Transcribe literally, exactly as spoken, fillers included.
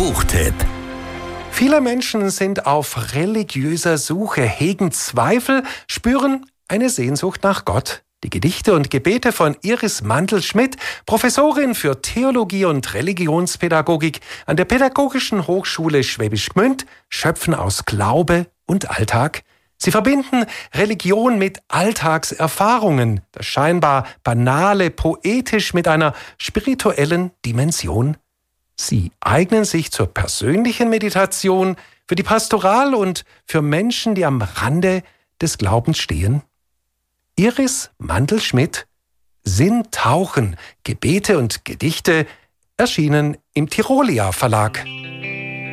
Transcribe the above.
Buchtipp. Viele Menschen sind auf religiöser Suche, hegen Zweifel, spüren eine Sehnsucht nach Gott. Die Gedichte und Gebete von Iris Mandl-Schmidt, Professorin für Theologie und Religionspädagogik an der Pädagogischen Hochschule Schwäbisch Gmünd, schöpfen aus Glaube und Alltag. Sie verbinden Religion mit Alltagserfahrungen, das scheinbar Banale poetisch mit einer spirituellen Dimension. Sie eignen sich zur persönlichen Meditation, für die Pastoral und für Menschen, die am Rande des Glaubens stehen. Iris Mandl-Schmidt, Sinntauchen, Gebete und Gedichte, erschienen im Tirolia Verlag.